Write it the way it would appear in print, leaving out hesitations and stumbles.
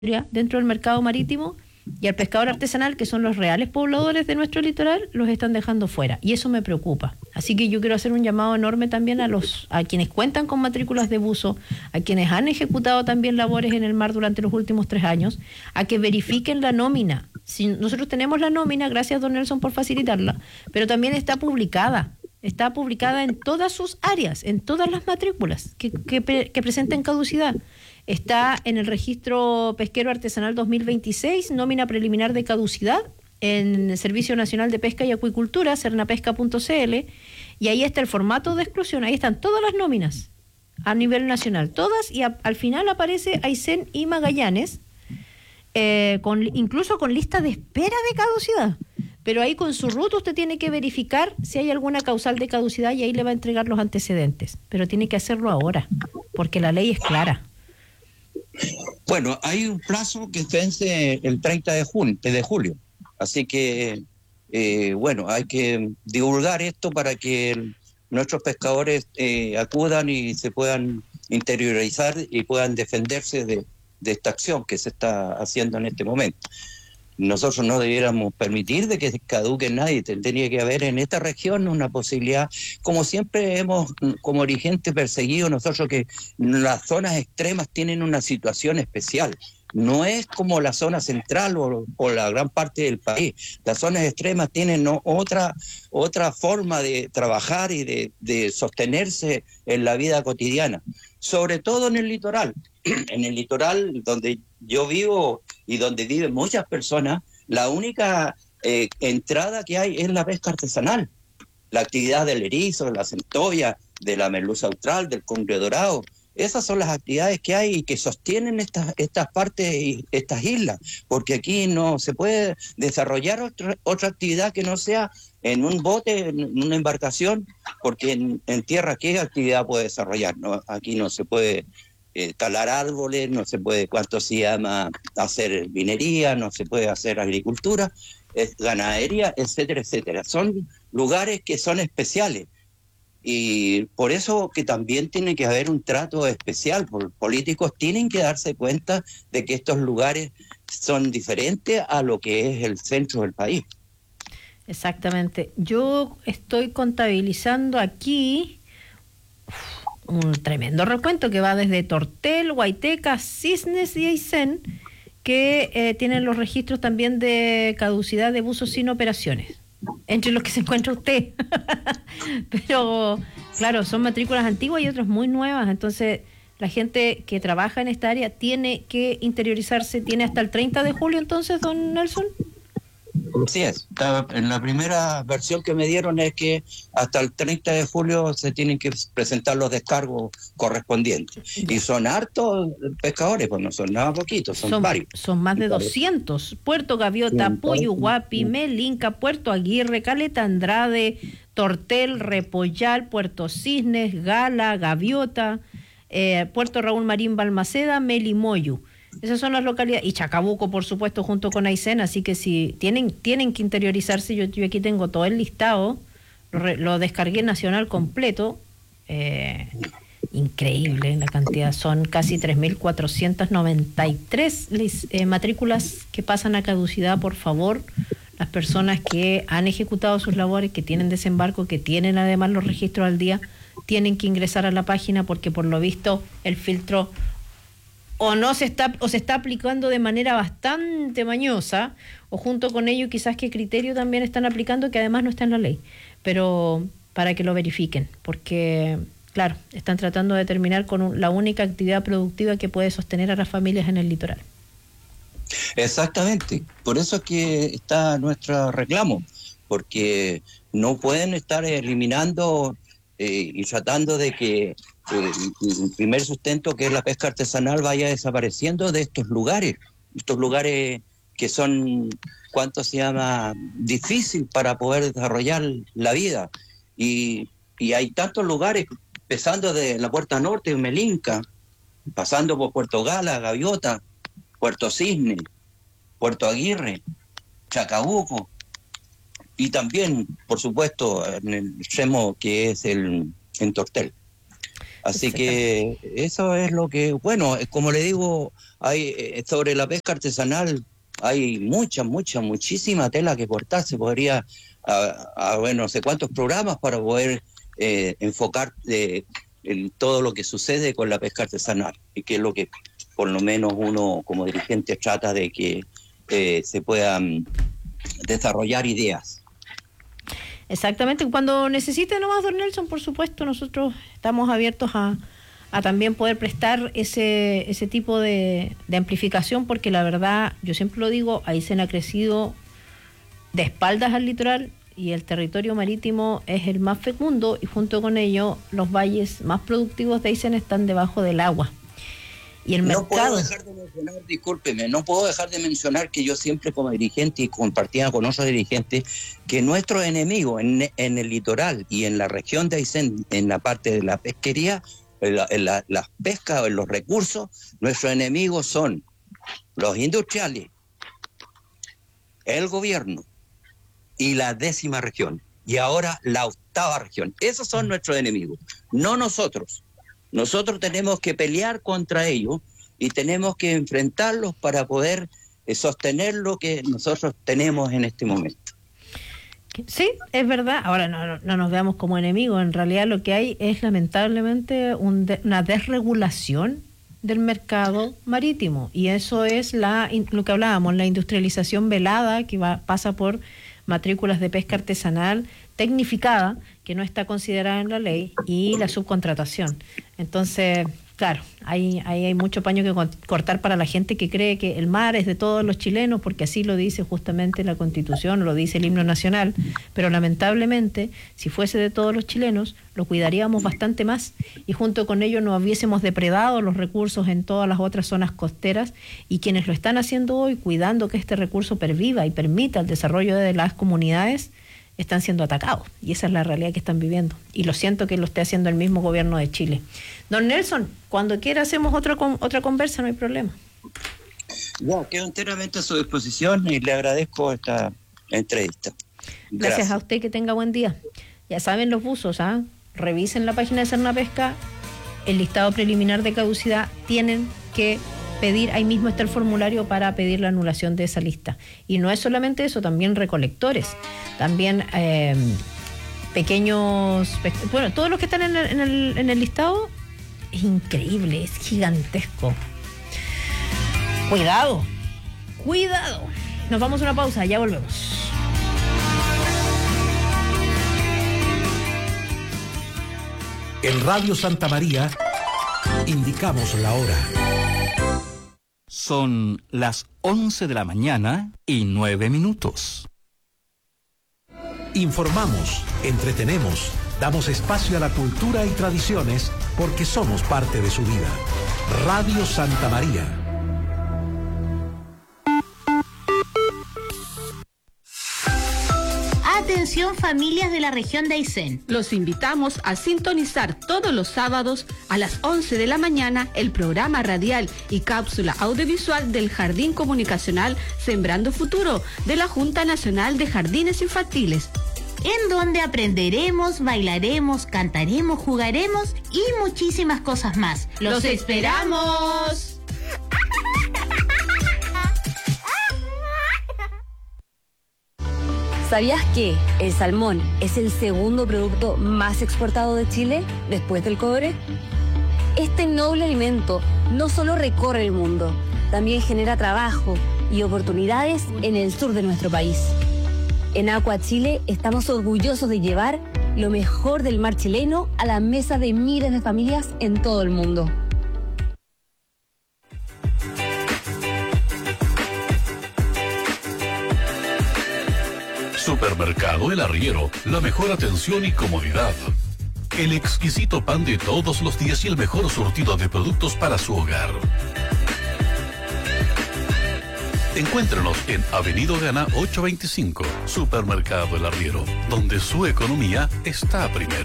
dentro del mercado marítimo, y al pescador artesanal, que son los reales pobladores de nuestro litoral, los están dejando fuera, y eso me preocupa. Así que yo quiero hacer un llamado enorme también a quienes cuentan con matrículas de buzo, a quienes han ejecutado también labores en el mar durante los últimos 3 años, a que verifiquen la nómina. Si nosotros tenemos la nómina, gracias don Nelson por facilitarla, pero también está publicada en todas sus áreas, en todas las matrículas que presenten caducidad. Está en el registro pesquero artesanal 2026, nómina preliminar de caducidad, en el Servicio Nacional de Pesca y Acuicultura, cernapesca.cl, y ahí está el formato de exclusión, ahí están todas las nóminas a nivel nacional, todas, y al final aparece Aysén y Magallanes, incluso con lista de espera de caducidad. Pero ahí con su ruta usted tiene que verificar si hay alguna causal de caducidad y ahí le va a entregar los antecedentes. Pero tiene que hacerlo ahora, porque la ley es clara. Bueno, hay un plazo que vence el 30 de julio. Así que, bueno, hay que divulgar esto para que nuestros pescadores acudan y se puedan interiorizar y puedan defenderse de esta acción que se está haciendo en este momento. Nosotros no debiéramos permitir de que caduque nadie. Tendría que haber en esta región una posibilidad, como siempre hemos como dirigentes perseguido nosotros, que las zonas extremas tienen una situación especial. No es como la zona central o la gran parte del país. Las zonas extremas tienen otra forma de trabajar y de sostenerse en la vida cotidiana, sobre todo en el litoral. En el litoral donde yo vivo y donde viven muchas personas, la única entrada que hay es la pesca artesanal. La actividad del erizo, de la centolla, de la merluza austral, del congrio dorado. Esas son las actividades que hay y que sostienen estas partes y estas islas, porque aquí no se puede desarrollar otra actividad que no sea en un bote, en una embarcación, porque en tierra, ¿qué actividad puede desarrollar? No, aquí no se puede talar árboles, no se puede, hacer minería, no se puede hacer agricultura, ganadería, etcétera, etcétera. Son lugares que son especiales. Y por eso que también tiene que haber un trato especial. Los políticos tienen que darse cuenta de que estos lugares son diferentes a lo que es el centro del país. Exactamente. Yo estoy contabilizando aquí un tremendo recuento que va desde Tortel, Guayteca, Cisnes y Aysén, que tienen los registros también de caducidad de buzos sin operaciones, entre los que se encuentra usted. Pero, claro, son matrículas antiguas y otras muy nuevas, entonces la gente que trabaja en esta área tiene que interiorizarse. ¿Tiene hasta el 30 de julio entonces, don Nelson? Sí, en la primera versión que me dieron es que hasta el 30 de julio se tienen que presentar los descargos correspondientes. Y son hartos pescadores, pues no son nada poquitos, son varios. Son más de 200. Puerto Gaviota, Puyuhuapi, Melinca, Puerto Aguirre, Caleta Andrade, Tortel, Repollal, Puerto Cisnes, Gala, Gaviota, Puerto Raúl Marín, Balmaceda, Melimoyu. Esas son las localidades, y Chacabuco, por supuesto, junto con Aysén. Así que si tienen que interiorizarse. Yo aquí tengo todo el listado, lo descargué nacional completo. Increíble la cantidad, son casi 3.493 matrículas que pasan a caducidad. Por favor, las personas que han ejecutado sus labores, que tienen desembarco, que tienen además los registros al día, tienen que ingresar a la página, porque por lo visto el filtro se está aplicando de manera bastante mañosa, o junto con ello quizás qué criterio también están aplicando, que además no está en la ley, pero para que lo verifiquen, porque claro, están tratando de terminar con la única actividad productiva que puede sostener a las familias en el litoral. Exactamente, por eso es que está nuestro reclamo, porque no pueden estar eliminando y tratando de que el primer sustento, que es la pesca artesanal, vaya desapareciendo de estos lugares que son, difícil para poder desarrollar la vida. Y hay tantos lugares, empezando de la Puerta Norte, Melinca, pasando por Puerto Gala, Gaviota, Puerto Cisne, Puerto Aguirre, Chacabuco, y también, por supuesto, en el extremo que es en Tortel. Así que eso es lo que, bueno, como le digo, hay sobre la pesca artesanal hay muchísima tela que cortar. Se podría, bueno, no sé cuántos programas para poder enfocar en todo lo que sucede con la pesca artesanal, y que es lo que por lo menos uno como dirigente trata de que se puedan desarrollar ideas. Exactamente, cuando necesite nomás, don Nelson, por supuesto, nosotros estamos abiertos a también poder prestar ese tipo de amplificación, porque la verdad, yo siempre lo digo, Aysén ha crecido de espaldas al litoral y el territorio marítimo es el más fecundo, y junto con ello los valles más productivos de Aysén están debajo del agua. Y el mercado... No puedo dejar de mencionar, discúlpeme, no puedo dejar de mencionar que yo siempre como dirigente y compartía con otros dirigentes que nuestro enemigo en el litoral y en la región de Aysén, en la parte de la pesquería, las pescas o en los recursos, nuestros enemigos son los industriales, el gobierno y la 10ª región, y ahora la 8ª región. Esos son nuestros enemigos, no nosotros. Nosotros tenemos que pelear contra ellos y tenemos que enfrentarlos para poder sostener lo que nosotros tenemos en este momento. Sí, es verdad. Ahora no nos veamos como enemigos. En realidad lo que hay es lamentablemente una desregulación del mercado marítimo, y eso es lo que hablábamos, la industrialización velada que pasa por matrículas de pesca artesanal tecnificada, que no está considerada en la ley, y la subcontratación. Entonces, claro, hay mucho paño que cortar para la gente que cree que el mar es de todos los chilenos, porque así lo dice justamente la Constitución, lo dice el himno nacional, pero lamentablemente, si fuese de todos los chilenos, lo cuidaríamos bastante más, y junto con ello no hubiésemos depredado los recursos en todas las otras zonas costeras, y quienes lo están haciendo hoy, cuidando que este recurso perviva y permita el desarrollo de las comunidades, están siendo atacados, y esa es la realidad que están viviendo, y lo siento que lo esté haciendo el mismo gobierno de Chile. Don Nelson, cuando quiera hacemos otra conversa, no hay problema. Ya, quedo enteramente a su disposición y le agradezco esta entrevista. Gracias a usted, que tenga buen día. Ya saben los buzos, revisen la página de Cernapesca, el listado preliminar de caducidad, tienen que pedir, ahí mismo está el formulario para pedir la anulación de esa lista. Y no es solamente eso, también recolectores, también pequeños, bueno, todos los que están en el listado, es increíble, es gigantesco. Cuidado. Nos vamos a una pausa, ya volvemos. En Radio Santa María indicamos la hora. Son las 11 de la mañana y 9 minutos. Informamos, entretenemos, damos espacio a la cultura y tradiciones porque somos parte de su vida. Radio Santa María. Atención, familias de la región de Aysén. Los invitamos a sintonizar todos los sábados a las 11 de la mañana el programa radial y cápsula audiovisual del Jardín Comunicacional Sembrando Futuro de la Junta Nacional de Jardines Infantiles, en donde aprenderemos, bailaremos, cantaremos, jugaremos y muchísimas cosas más. ¡Los esperamos! ¿Sabías que el salmón es el segundo producto más exportado de Chile después del cobre? Este noble alimento no solo recorre el mundo, también genera trabajo y oportunidades en el sur de nuestro país. En Aqua Chile estamos orgullosos de llevar lo mejor del mar chileno a la mesa de miles de familias en todo el mundo. Supermercado El Arriero, la mejor atención y comodidad. El exquisito pan de todos los días y el mejor surtido de productos para su hogar. Encuéntrenos en Avenida Gana 825, Supermercado El Arriero, donde su economía está primero.